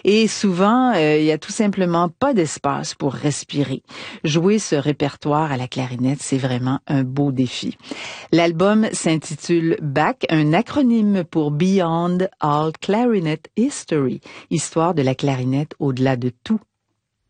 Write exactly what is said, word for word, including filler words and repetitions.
Et souvent, euh, il y a tout simplement pas d'espace pour respirer. Jouer ce répertoire à la clarinette, c'est vraiment un beau défi. L'album s'intitule B A C, un acronyme pour Beyond All Clarinet History, histoire de la clarinette au-delà de tout